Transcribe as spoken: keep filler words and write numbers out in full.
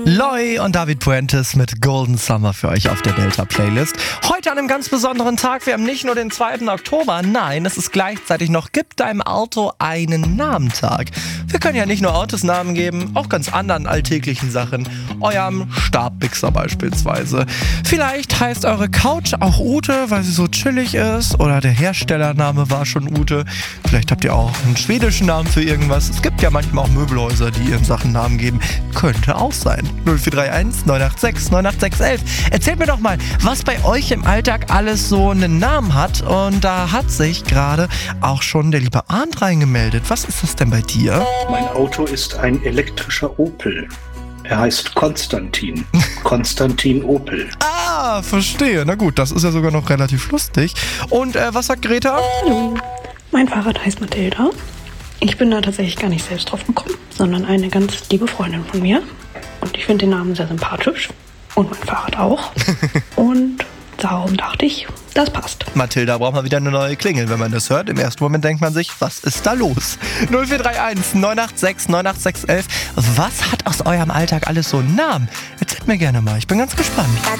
Loi und David Puentes mit Golden Summer für euch auf der Delta-Playlist. Heute an einem ganz besonderen Tag. Wir haben nicht nur den zweiten Oktober, nein, es ist gleichzeitig noch Gib deinem Auto einen Namen-Tag. Wir können ja nicht nur Autos Namen geben, auch ganz anderen alltäglichen Sachen. Eurem Stabmixer beispielsweise. Vielleicht heißt eure Couch auch Ute, weil sie so chillig ist. Oder der Herstellername war schon Ute. Vielleicht habt ihr auch einen schwedischen Namen für irgendwas. Es gibt ja manchmal auch Möbelhäuser, die ihren Sachen Namen geben. Könnte auch sein. null vier drei eins neun acht sechs neun acht sechs eins. Erzählt mir doch mal, was bei euch im Alltag alles so einen Namen hat. Und da hat sich gerade auch schon der liebe Arndt reingemeldet. Was ist das denn bei dir? Mein Auto ist ein elektrischer Opel. Er heißt Konstantin. Konstantin Opel. Ah, verstehe. Na gut, das ist ja sogar noch relativ lustig. Und äh, was sagt Greta? Hallo, mein Fahrrad heißt Mathilda. Ich bin da tatsächlich gar nicht selbst drauf gekommen, sondern eine ganz liebe Freundin von mir. Und ich finde den Namen sehr sympathisch. Und mein Fahrrad auch. Und darum dachte ich, das passt. Mathilda braucht mal wieder eine neue Klingel. Wenn man das hört, im ersten Moment denkt man sich, was ist da los? null vier drei eins neun acht sechs neun acht sechs eins. Was hat aus eurem Alltag alles so einen Namen? Erzählt mir gerne mal, ich bin ganz gespannt.